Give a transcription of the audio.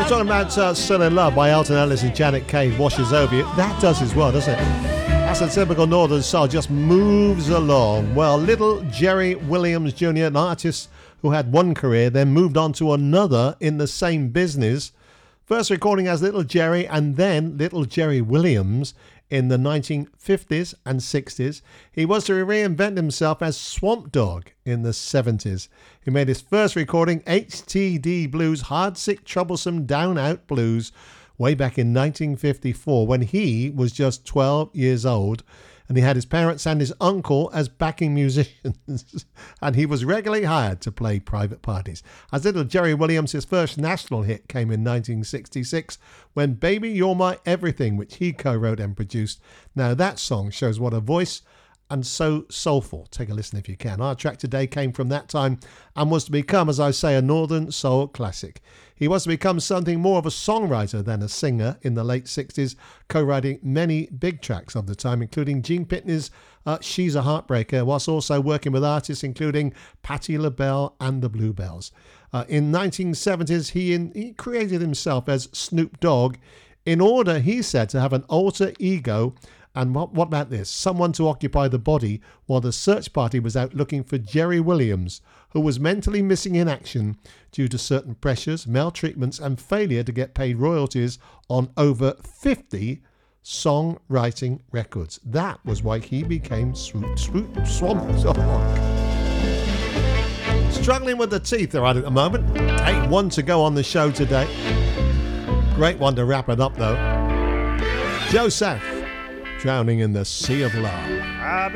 Talking about Still in Love by Elton Ellis and Janet Cade washes over you. That does as well, doesn't it? That's a typical Northern soul, just moves along. Well, little Jerry Williams Jr., an artist who had one career, then moved on to another in the same business. First recording as Little Jerry and then Little Jerry Williams in the 1950s and 60s. He was to reinvent himself as Swamp Dogg in the 70s. He made his first recording, HTD Blues, Hard, Sick, Troublesome, Down Out Blues, way back in 1954 when he was just 12 years old. And he had his parents and his uncle as backing musicians, and he was regularly hired to play private parties. As Little Jerry Williams, his first national hit came in 1966 when Baby You're My Everything, which he co-wrote and produced. Now that song shows what a voice, and so soulful. Take a listen if you can. Our track today came from that time and was to become, as I say, a Northern soul classic. He was to become something more of a songwriter than a singer in the late 60s, co-writing many big tracks of the time, including Gene Pitney's She's a Heartbreaker, whilst also working with artists including Patti LaBelle and the Bluebells. In 1970s, he created himself as Snoop Dogg in order, he said, to have an alter ego. And what about this? Someone to occupy the body while the search party was out looking for Jerry Williams, who was mentally missing in action due to certain pressures, maltreatments, and failure to get paid royalties on over 50 songwriting records. That was why he became Swamp Dogg. Struggling with the teeth they're at the moment. 8-1 to go on the show today. Great one to wrap it up, though. Joe South. Drowning in the Sea of Love.